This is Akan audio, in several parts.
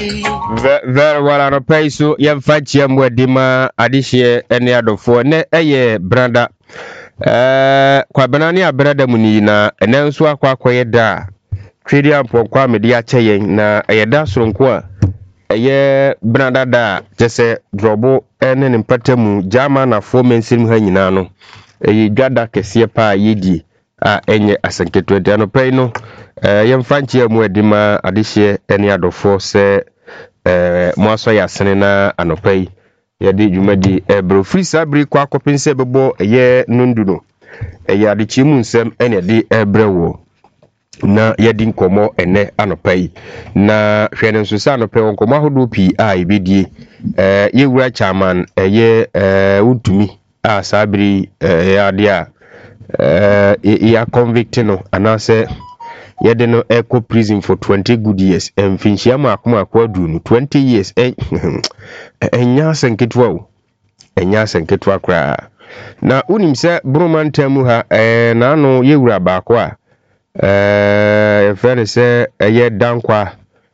Very well, I pay so young fat yam where Dima Adishia and the other four ne a brother. Kwabanani brother Munina, and then so quiet da. Tridium for Quamedia Chayin na a dasrunkwa. A year brother da, just a drobo and an impatemu, German a 4 men sim hanging. A gada kesia pa yidi enye asanketo de no pay no yemfanchi amu edima adehye ene adofo se moaso ya sene na anopai yade dwumadi ebro free sabri kwa akopinse bebo ye nundu no ye adechi mu nsem ene de ebrewo na yadi nkomo ene anopai na hwene nso sa anopai nkomo ahodo pi ibedie yewura chairman ye utumi sabri yade a ya convict no anase yede no eco prison for 20 good years mfinchia makoma akwaduru no 20 years enya senketwa o enya senketwa kra na unim se broman tamu ha na no yewura baako a efere se eye dankwa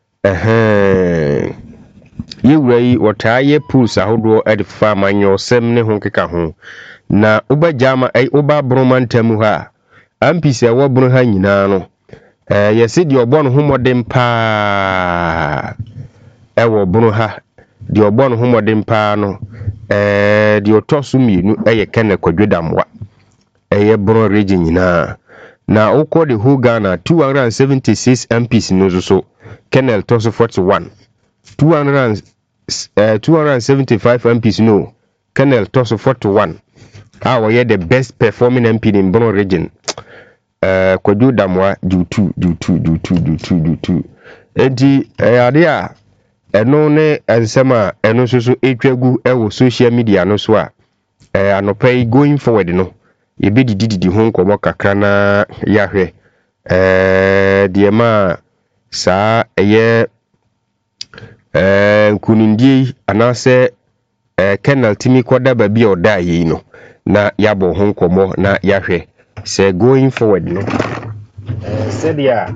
yewura yi wotaye pools ahodo edifa manyo sem ne ho keka ho na uba jama uba broman tamu ha ampisi awo bro ha nyina no yesi di obon humodem pa ewo bro ha di obon humodem pa no di otosu mienu kene kwadwedamwa bro region nyina na uko de whole Ghana 276 MPs no so Kenel Toso 41 275 MPs no Kenel Toso 41 we the best performing MP in Bono region. Kwadu damwa do two. Enti adea eno ne ensema eno so etwagu ewo social media no so a anopai going forward no ebe didi ho nkomo kakra na yahwe de ma sa kunindie anase Kenal timi kwada ba bi oda yi no na yabo ho nkomo na yahwe say going forward no said ya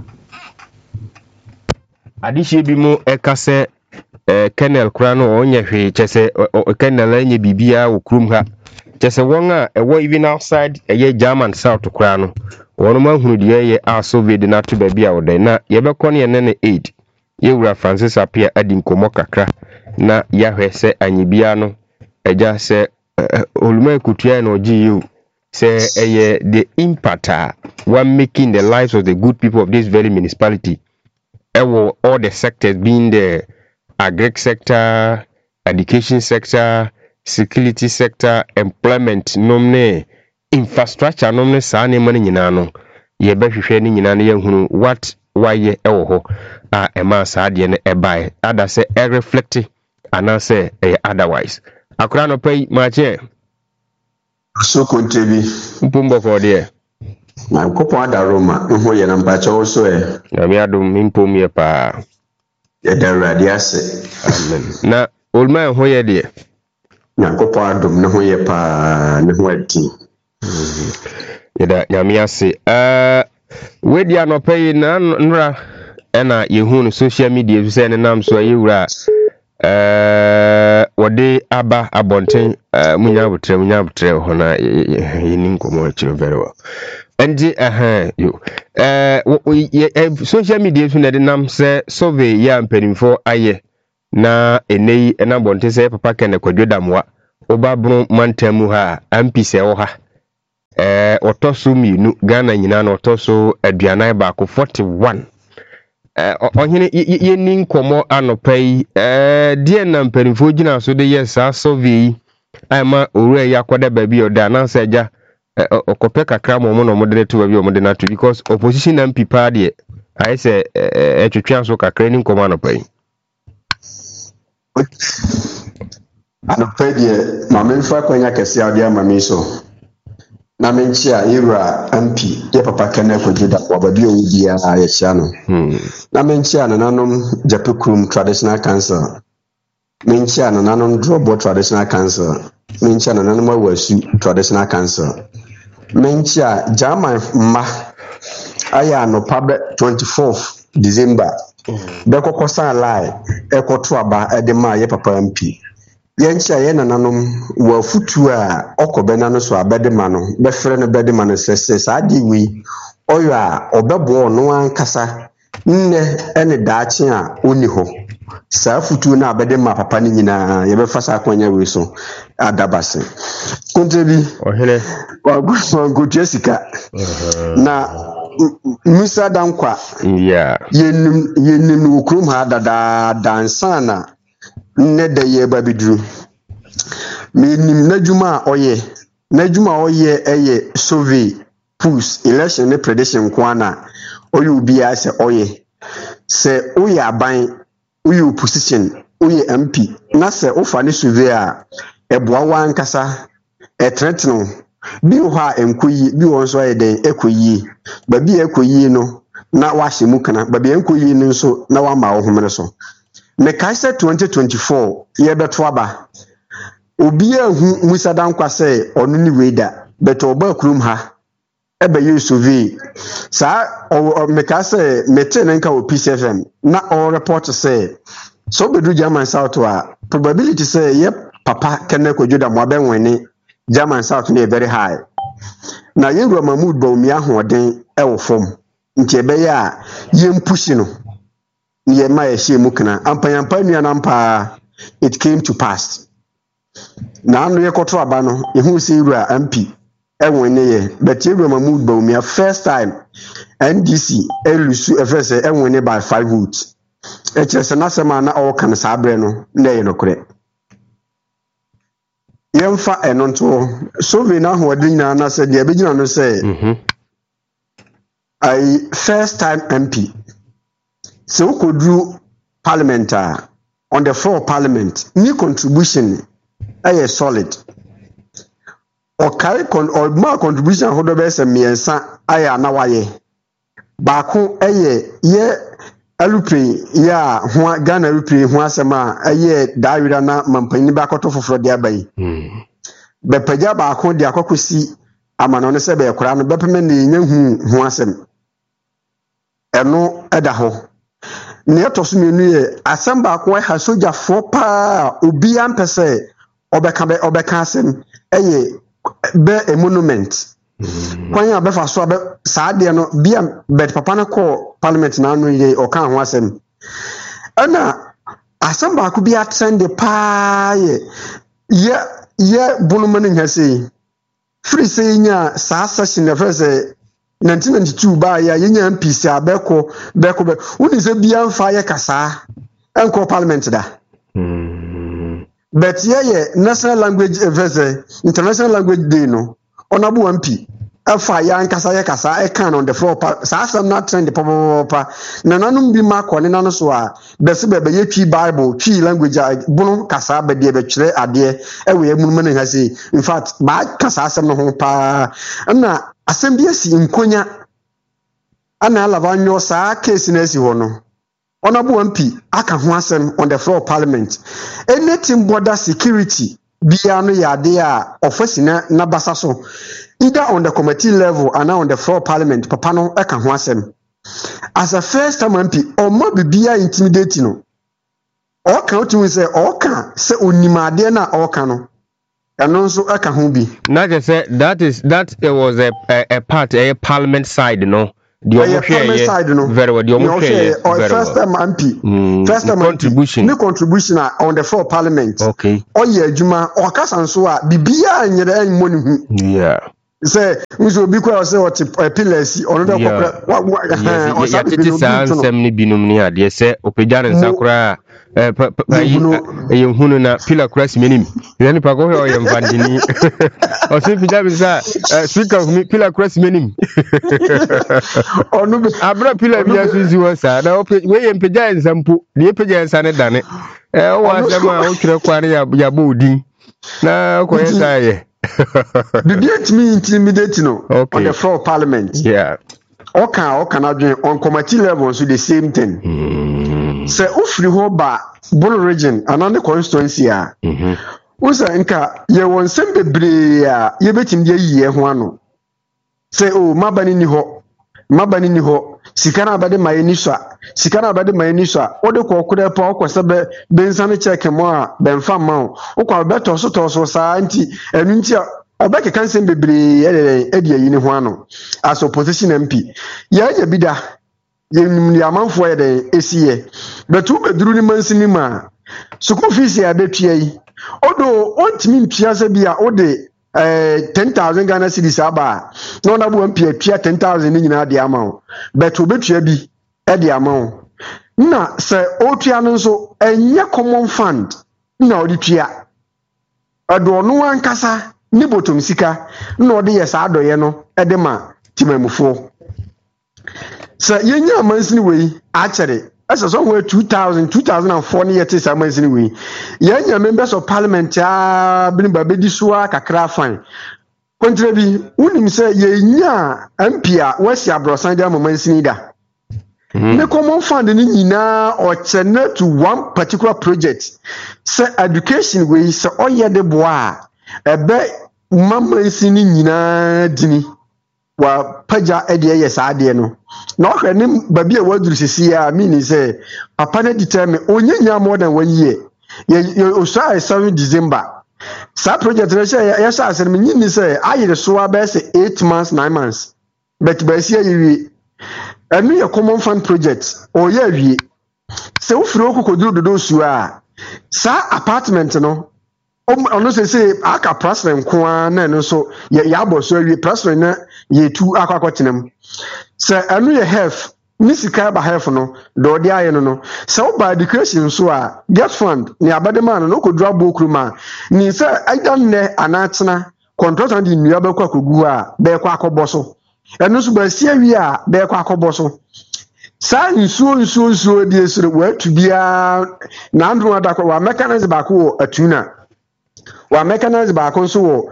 adihye bi mu ekase Kenal kura no onye hwe chese Kenal anye bibia okrum ha chese won a ewo even outside German south kura no won ma hunu de ye aso na to ba bia oda na yebekọ ne ne 8 yewura Francis Apia adi nkomo kakra na yahwe se anyibia no eja se oluma kutua na oji you say the impact one making the lives of the good people of this very municipality all the sectors being the agric sector, education sector, security sector, employment nomne infrastructure nomne sa ne mane nyina no ye behwehwe ne nyina ne yehunu what why ho ema sa de ne ebai ada say reflect anase otherwise akura no pay mache so kontebi mpumbo ko de na kopo ada Roma ho ye na mpacha wo so na mi adum mpum ye pa ye da radi ase amen na olma ho ye de na kopo adum ne ho ye pa ne ho ati ye da nyame ase we dia no pay na nra ena yehunu social media so ne nam so yewura wode aba abonten munya butre ho na yini nkomo chiro very well endi you social media so na de nam se survey ya mpanimfo aye na enei na bonten se papa kene kwadwedamwa oba bro mantamu ha ampise wo ha otoso mienu Ghana nyina na otoso aduanan baako 41 ohine yeni nkomo anopai die na mpanimfo gina so de yes survey ama owura yakoda ba bi oda na seja okope kakra mo no mo de to ba bi mo de na to because opposition na mpipa de I say etwetwa so kakra ni nkomo anopai anopai de mamenfa kwanya kese ade ama mi so na menchi a ira MP ye papa kana kwajida wababi owudia ya chiano na menchi a nanom Japekrum Traditional Council menchi a nanom Drobo Traditional Council menchi a nanom Wasu Traditional Council menchi a German ma aya no pabe 24th December Bekokosa lie, ekoto aba edema ye papa MP. Yencha ye nananom wa futu a okobena no so abedema no befre no bedema no sese saadi wi oyo a obebo no ankasa nne ene daache a oni ho saa futu na abedema papa ni nyina ye befa sa kwanya wi so adabase kontebi ohene wa gutu sika na Mr. Dankwa yenim ukrum ha dada dansana nne da ye babidru menim najuma oye eye survey push election ne prediction kwana oye obi a se oye aban oye opposition oye MP na se ofa ne survey a eboa wan kasa etretno bi ho a enkoyi bi won so ayeden ekoyi ba bi ekoyi no na wa hyemu kana ba bi enkoyi no so na wa ma wo homre so me kai se 2024 ye beto aba obi ahu Musa Dankwa se onu ni weida beto oba kurum ha ebe ye survey sa me kai se mete nka o PCFM na o report se so bedu German South wa probability se ye papa kenne ko juda mo abenwene German South na very high. Na Yengwa Mahmood Bawumia ahoden ewo fom. Nti ebeye a yem push no. Ye ma ye hye mukna. Ampanyampa nua nampa it came to pass. Na anu ye kotro aba no, ehu se Yengwa MP ewo ne ye. But Yengwa Mahmood Bawumia first time NDC elusu efese ewo ne by 5 votes. Echese na sema na o kan sa abre no na ye no kure. Yemfa enonto survey na hodin na se de abegina no se I first time MP so kodru parliament on the floor of parliament ni contribution ay solid or carry or more contribution hodo be se miensa ay na waye baako ye alupre ya ho Ghana alupre ho asema aye daawira na mampani ba koto foforo de abai be paja baako de akokosi amano ne se be kora no be peme ne nyahu ho asem eno eda ho ne etoso menu ye asem baako ha soja fo pa obi ampese obeka asem aye be a monument kwanya be fa so be saade no bia bet papa na ko parliament na anu ye o kan ho asem ana asem ba ku bia trend pa ye bunuma ne nhase free say nya sa session na first 1992 ba ya yenya MPC abeko be uni se bia mfa ye kasa enko parliament da but ye national language verse international language day no onabu MP afa ya nkasa ye kasa e kan on the floor sa asem na trend papa na nanum bi makọ ne nano so a bese be ye twi bible twi language bunu kasa be de be kyerɛ ade e we munum ne hase in fact ba kasa asem no ho pa na asem bi asi nkonya ana alaba nyo sa case na asi ho no onabu MP aka ho asem on the floor of parliament anything border security bia no yade a office na basa so either on the committee level and now on the floor of parliament papa no eka ho asem as a first time MP o ma bibia intimidating no o kan otimu se onimade na o kan no eno nso eka ho bi na je say that it was a part a parliament side no the parliament side no very well the first time MP first time contribution ni contribution on the floor of parliament okay o ye adwuma o kasa nso a bibia nyere enmoni hu yeah say nso bi kwa say what pillars ono de kokra o sabi sam ni binum ni ade say opejare nsakura hunu na pillar cross menim yani pa ko he mfandini o se pijabi sa speaker mi pillar cross menim onu abra pillar bi asuzi wo sa na we yempeja nsampu ne peja nsa ne dane o wa sama o twere kware ya bodin na ko yesa ye did it me intimidate no on the floor of parliament yeah okay on committee level so the same thing say ofri ho ba Bolo region another constituency usa nka ye won sembebre a ye betim ye yiye ho ano say mabani ni ho mabani ni ho sika na abade mayeniswa sika na abade mayeniswa ode ko okure pa okwose be bensane check mo a benfa ma o okwa beto so saa nti enu nti obeke kansen bebre edi yi ni ho ano as opposition MP ya bida ye amanfo ye den esiye betu beduru ni mansini ma school fees ya betua yi odo ontimi mpia se bia ode 10,000 Ghana cedis aba no na bu mpia tua 10,000 ni nyina de amount betu betua bi e de amount na se otua no nso enye common fund na odi tua odo no ankasa ni botom sika na odi yesa adoye no e de ma timamufo se yenya mansini we achere esa so we 2004 ni yete sa mansini we yenya members of parliament bin babedi soa kakra fan kontre bi unim se yenya MP a wasi abrosan dia mansini da ne common fund ni nyina o chene to one particular project se education we se oyede boa ebe mansini nyina dini wa paja ede ye saade no na ohwe ni babia waduru sisi ya meaning say papa na determine onyenya more than 1 year ye osai 7 December sa project na say ya sa asem nyini say ayire so aba say 8 months 9 months but ba sia yewi enu ye common fund project o ye awie se ufiri okokoduru dodo su a sa apartment no ono say aka president ko na no so ya aboso awie president na ye tu akwakotenam se anu ye health ni sika ba health no do de aye no se oba education so a get fund ni abadema no kodura bokruma ni se aidan ne anatena contract di nua ba kwa kogu a be kwa akoboso enu so ba sia wi a be kwa akoboso sa nsuo di esure wa tubia na andro adakwa wa mechanism ba ko atuna wa mechanize ba ko so wo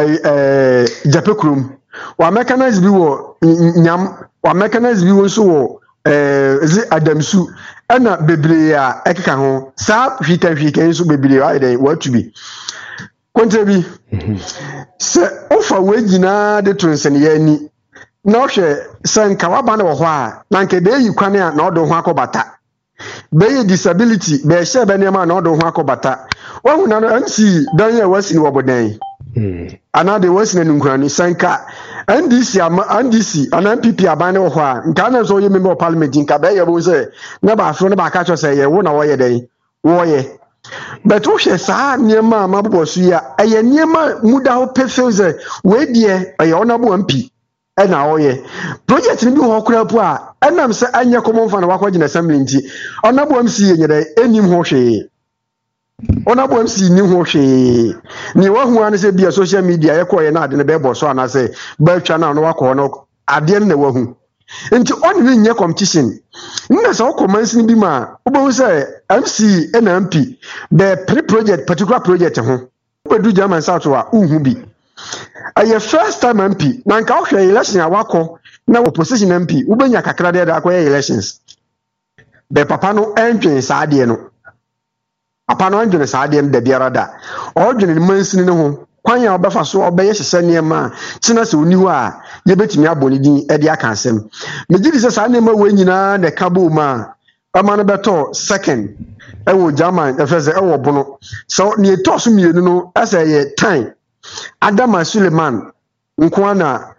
japekrum wa mechanize bi wo nyam wa mechanize bi wo so wo adamsu ana bebre a ekeka ho sa hwika so bebre wa ide wa tubi kontre bi se ofa wegina de tonsen yani na ohwe sanka wa ba na wo ho a na nke de yi kwane a na odo ho akobata be disability be she be nema na odo ho akobata wahu na no MC dan ye wasi ni wobodan ana de wasi na nkurani sanka NDC ana MPP abane wo ho a nka na so ye member of parliament nka be ye bo se na ba afro na ba ka cho se ye wo na wo ye den wo ye but wo hwe saa niema mabobosu ya eye niema muda ho pefeze we die eye ona bo MP e na wo ye project ni bi ho kura pu a enam se anya common fund wa kwagina assembly nti ona bo MC ye nyere enim ho hwe ona bo MC ni ho hwe ni wa hu an se bia social media ye ko ye na ade ne be bo so ana se ba twa na no wa ko no ade ne wa hu nti on ni nye competition nna se ko mansin bi ma obo se MC na MP be pre-project particular project ho obedu German South wa uhu bi aye first time MP na nka ohwe election awako na opposition MP ubenya kakra de akoye elections be papa no entwen saade no papa no entwen saade de biara da odwene mansin ne ho kwan ya obefa so obeye hye niema kina se oni ho a ye betimi aboni din e de aka asem megidi se sa niema we nyina de kabo ma ama no beto second e wo German e feze e wo bono so ne to so mienu no asa ye time Adama Suleiman nkwana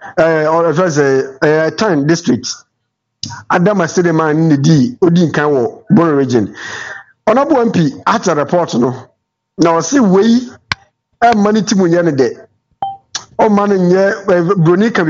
feze time district Adama Suleiman ni di odi nkan wo Bono region Honorable MP at a report no na o se wei e mani timu nye ne de o mani nye broni